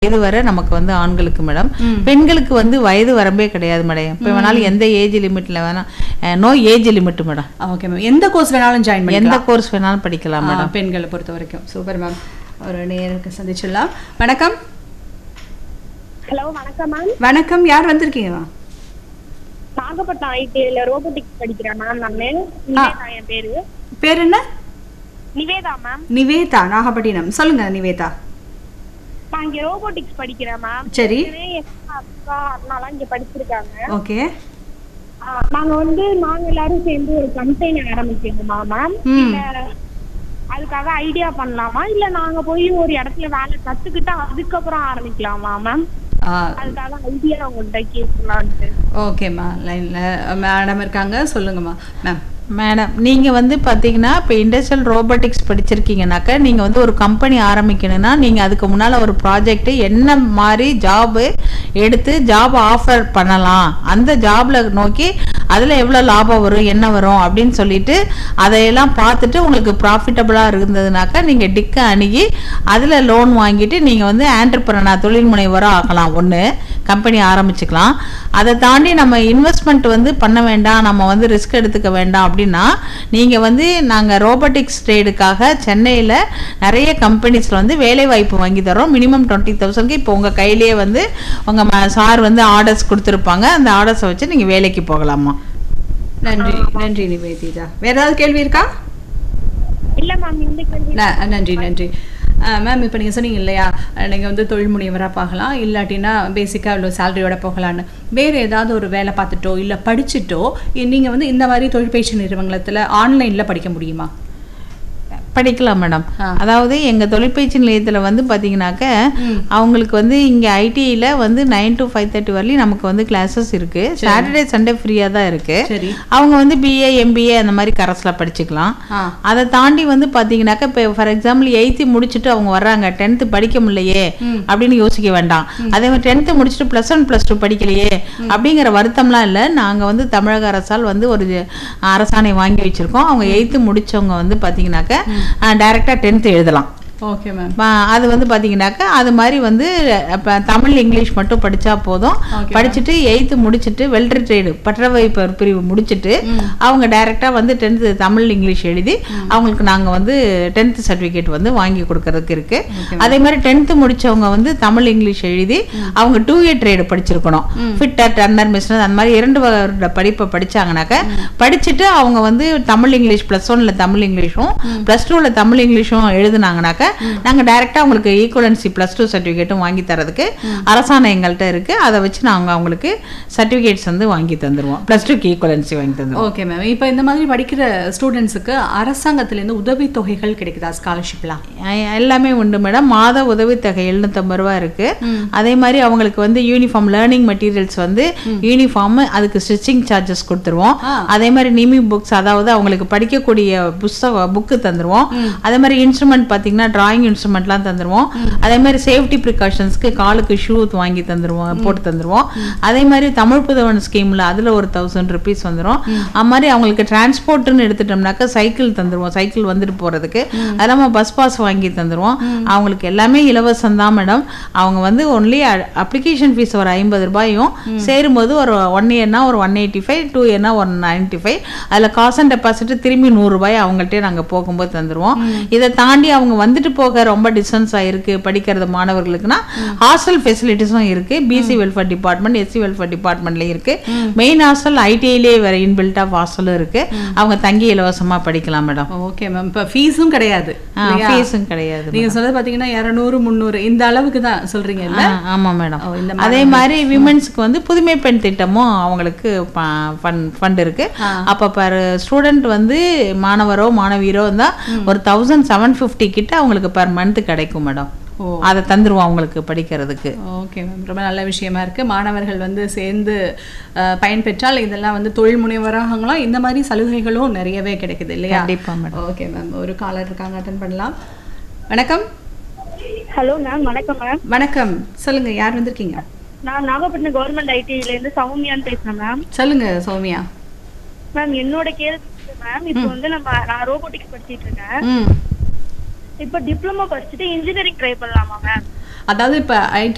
வயது வரை நமக்கு வந்து ஆண்களுக்கு மேடம். பெண்களுக்கு வந்து வயது வரம்பே கிடையாது மேடம். இப்போ வேணாலும் எந்த ஏஜ் லிமிட்ல வேணா, no age limit madam. Okay ma'am. எந்த கோர்ஸ் வேணாலும் ஜாயின் பண்ணி எந்த கோர்ஸ் வேணாலும் படிக்கலாம் மேடம், பெண்களை பொறுத்த வரைக்கும். Super ma'am. ஒரு நேருக்கு சந்திச்சிடலாம். வணக்கம். ஹலோ, வணக்கம் மேம். வணக்கம். யார் வந்திருக்கீங்க மேம்? நாகப்பட்டினம் ஐடிஐல ரோபோட்டிக்ஸ் படிக்கிறேன் மேம். நானு நிவேதா, என் பேரு. பேர் என்ன? நிவேதா மேம். நிவேதா, நாகப்பட்டினம். சொல்லுங்க நிவேதா. நான் இங்க ரோபோட்டிக்ஸ் படிக்கிறேன் மேம். சரி. அக்கா அண்ணாலாம் இங்க படிச்சிருக்காங்க. ஓகே. நாங்க எல்லாரும் சேர்ந்து ஒரு கம்பெனி ஆரம்பிக்கணுமா மேம்? அதுக்காக ஐடியா பண்ணலாமா, இல்ல நாங்க போய் ஒரு இடத்துல வேலை கத்துக்கிட்டா அதுக்கப்புறம் ஆரம்பிக்கலாமா மேம்? அதுக்காக ஐடியா உங்கள்கிட்ட கேட்கலான்ட்டு. ஓகேம்மா. லைன்ல மேடம் இருக்காங்க, சொல்லுங்கம்மா மேம். மேடம் நீங்கள் வந்து பார்த்தீங்கன்னா இப்போ இண்டஸ்ட்ரியல் ரோபோட்டிக்ஸ் படிச்சிருக்கீங்கனாக்கா நீங்கள் வந்து ஒரு கம்பெனி ஆரம்பிக்கணும்னா நீங்கள் அதுக்கு முன்னால் ஒரு ப்ராஜெக்ட்டு என்ன மாதிரி ஜாபு எடுத்து ஜாப் ஆஃபர் பண்ணலாம், அந்த ஜாபில் நோக்கி அதில் எவ்வளோ லாபம் வரும் என்ன வரும் அப்படின்னு சொல்லிட்டு அதையெல்லாம் பார்த்துட்டு உங்களுக்கு ப்ராஃபிட்டபுளாக இருந்ததுனாக்கா நீங்கள் டிக்கை அணுகி அதில் லோன் வாங்கிட்டு நீங்கள் வந்து ஆண்டர்பிரனர் தொழில் முனைவராக ஆகலாம். ஒன்று கம்பெனி ஆரம்பிச்சுக்கலாம். அதை தாண்டி நம்ம இன்வெஸ்ட்மெண்ட் வந்து பண்ண வேண்டாம், நம்ம வந்து ரிஸ்க் எடுத்துக்க வேண்டாம் அப்படின்னா நீங்கள் வந்து நாங்கள் ரோபோட்டிக்ஸ் ட்ரேடுக்காக சென்னையில் நிறைய கம்பெனிஸில் வந்து வேலை வாய்ப்பு வாங்கி தரோம். மினிமம் 20,000க்கு இப்போ உங்கள் கையிலேயே வந்து உங்கள் சார் வந்து ஆர்டர்ஸ் கொடுத்துருப்பாங்க. அந்த ஆர்டர்ஸை வச்சு நீங்கள் வேலைக்கு போகலாமா. நன்றி. நன்றி நிவேதிதா. வேற ஏதாவது கேள்வி இருக்கா? இல்ல மேம், இந்த கேள்வி. நன்றி. நன்றி மேம். இப்போ நீங்கள் சொன்னீங்க இல்லையா, நீங்கள் வந்து தொழில் முனைவராக பார்க்கலாம், இல்லாட்டினா பேசிக்காக இவ்வளோ சேலரியோட போகலான்னு. வேறு ஏதாவது ஒரு வேலை பார்த்துட்டோ இல்லை படிச்சுட்டோ நீங்கள் வந்து இந்த மாதிரி தொழிற்பயிற்சி நிறுவனத்தில் ஆன்லைனில் படிக்க முடியுமா? படிக்கலாம் மேடம். அதாவது எங்கள் தொழிற்பயிற்சி நிலையத்தில் வந்து பார்த்தீங்கன்னாக்க அவங்களுக்கு வந்து இங்கே ஐடிஐயில் வந்து 9 to 5:30 வரலையும் நமக்கு வந்து கிளாஸஸ் இருக்குது. சாட்டர்டே சண்டே ஃப்ரீயாக தான் இருக்குது. அவங்க வந்து பிஏ எம்பிஏ அந்த மாதிரி கரஸில் படிச்சுக்கலாம். அதை தாண்டி வந்து பார்த்தீங்கன்னாக்க இப்போ ஃபார் எக்ஸாம்பிள் 8th முடிச்சுட்டு அவங்க வர்றாங்க, 10th படிக்க முடியலையே அப்படின்னு யோசிக்க வேண்டாம். அதே மாதிரி 10th முடிச்சுட்டு +1 +2 படிக்கலையே அப்படிங்கிற வருத்தம்லாம் இல்லை. நாங்கள் வந்து தமிழக அரசால் வந்து ஒரு அரசாணை வாங்கி வச்சுருக்கோம். அவங்க 8th முடித்தவங்க வந்து பார்த்தீங்கன்னாக்க டைரக்டா 10th எழுதலாம். Okay ma'am. அது வந்து பார்த்தீங்கன்னாக்கா அது மாதிரி வந்து இப்போ தமிழ் இங்கிலீஷ் மட்டும் படித்தா போதும். படிச்சுட்டு 8th முடிச்சுட்டு வெல்ட்ரி ட்ரேடு பற்றவை பிரிவு முடிச்சுட்டு அவங்க டைரெக்டாக வந்து 10th தமிழ் இங்கிலீஷ் எழுதி அவங்களுக்கு நாங்கள் வந்து 10th சர்டிஃபிகேட் வந்து வாங்கி கொடுக்கறதுக்கு இருக்குது. அதே மாதிரி 10th முடித்தவங்க வந்து தமிழ் இங்கிலீஷ் எழுதி அவங்க 2A ட்ரேடு படிச்சிருக்கணும். ஃபிட்டர், டர்னர், மிஷினர் அந்த மாதிரி 2 வருட படிப்பை படித்தாங்கனாக்கா படிச்சுட்டு அவங்க வந்து தமிழ் இங்கிலீஷ் +1ல் தமிழ் இங்கிலீஷும் +2ல் தமிழ் இங்கிலீஷும் எழுதுனாங்கனாக்கா நாங்கள் டைரெக்டாக உங்களுக்கு ஈக்குவலன்சி +2 சர்டிஃபிகேட்டும் வாங்கி தரதுக்கு அரசாணை எங்கள்கிட்ட இருக்குது. அதை வச்சு நாங்கள் அவங்களுக்கு சர்டிஃபிகேட்ஸ் வந்து வாங்கி தந்துடுவோம். +2க்கு ஈக்குவலன்சி வாங்கி தந்துடுவோம். Okay ma'am. இப்போ இந்த மாதிரி படிக்கிற ஸ்டூடெண்ட்ஸுக்கு அரசாங்கத்திலேருந்து உதவித்தொகைகள் கிடைக்குதா? ஸ்காலர்ஷிப்லாம் எல்லாமே உண்டு மேடம். மாத உதவித்தொகை 750 ரூபா இருக்குது. அதே மாதிரி அவங்களுக்கு வந்து யூனிஃபார்ம் லேர்னிங் மெட்டீரியல்ஸ் வந்து யூனிஃபார்ம் அதுக்கு ஸ்டிச்சிங் சார்ஜஸ் கொடுத்துருவோம். அதே மாதிரி நிமி புக்ஸ் அதாவது அவங்களுக்கு படிக்கக்கூடிய புக்கு தந்துடுவோம். அதே மாதிரி இன்ஸ்ட்ருமெண்ட் பார்த்தீங்கன்னா டிராயிங் இன்ஸ்ட்ருமெண்ட்லாம் தந்துடுவோம். அதே மாதிரி சேஃப்டி ப்ரிகாஷன்ஸ்க்கு காலுக்கு ஷூ வாங்கி தந்துடுவோம், போட்டு தந்துடுவோம். அதே மாதிரி தமிழ் புதவன் ஸ்கீமில் அதில் ஒரு 1000 rupees வந்துடும். அது மாதிரி அவங்களுக்கு டிரான்ஸ்போர்ட்னு எடுத்துட்டோம்னாக்கா சைக்கிள் தந்துடுவோம், சைக்கிள் வந்துட்டு போகிறதுக்கு. அது இல்லாமல் பஸ் பாஸ் வாங்கி தந்துடுவோம். அவங்களுக்கு எல்லாமே இலவசம் தான் மேடம். அவங்க வந்து ஒன்லி அப்ளிகேஷன் ஃபீஸ் ஒரு 50 ரூபாயும் சேரும்போது ஒரு 1 இயர்னா ஒரு 185, 2 இயர்னா 195. அதில் காசு அண்ட் டெபாசிட் திரும்பி 100 ரூபாய் அவங்கள்ட்டே நாங்கள் போகும்போது தந்துடுவோம். இதை தாண்டி அவங்க வந்துட்டு போக ரொம்ப டிஸ்டன்ஸ் ஆயிருக்கு படிக்கிறது மாணவர்களுக்குன்னா ஹாஸ்டல் ஃபெசிலிட்டிஸும் இருக்கு. PC welfare department, SC welfare டிபார்ட்மெண்ட்லயும் இருக்கு. மெயின் ஹாஸ்டல் ஐடிஐலே வேற இன்பில்ட் ஆஃப் ஹாஸ்டலும் இருக்கு. அவங்க தங்கி இலவசமா படிக்கலாம் மேடம். Okay ma'am. இப்போ ஃபீஸும் கிடையாது. ஃபீஸும் கிடையாது. நீங்க சொல்றது பாத்தீங்கன்னா 200, 300 இந்த அளவுக்கு தான் சொல்றீங்க இல்ல? ஆமா மேடம். அதே மாதிரி விமென்ஸ்க்கு வந்து புதுமை பெண் திட்டமும் அவங்களுக்கு ஃபண்ட் இருக்கு. அப்ப பர் ஸ்டூடெண்ட் வந்து மாணவரோ மாணவியரோ இருந்தா ஒரு 1750 கிட்ட அவங்களுக்கு பர் மந்த் கிடைக்கும் மேடம். அதை தந்துருவோம் அவங்களுக்கு படிக்கிறதுக்கு. Okay ma'am. ரொம்ப நல்ல விஷயமா இருக்கு. மாணவர்கள் வந்து சேர்ந்து பயன்பெற்றால் இதெல்லாம் வந்து தொழில் முனைவராகலாம். இந்த மாதிரி சலுகைகளும் நிறையவே கிடைக்குது இல்லையா? கண்டிப்பா மேடம். Okay ma'am. ஒரு காலர் இருக்காங்க, அட்டெண்ட் பண்ணலாம். வணக்கம். Hello ma'am. வணக்கம் மேம். வணக்கம். சொல்லுங்க, யார் வந்திருக்கீங்க? நான் நாகப்பட்டினம் கவர்மெண்ட் ஐடிஐல இருந்து சௌமியான்னு பேசுறேன் மேம். சொல்லுங்க சௌமியா. மேம் என்னோட கேள்வி மேம், இப்போ வந்து நான் ரோபோட்டிக்ஸ் படிச்சிட்டு இருக்கேன். இப்ப டிப்ளமோ படிச்சுட்டு இன்ஜினியரிங் ட்ரை பண்ணலாமா மேம்? அதாவது இப்ப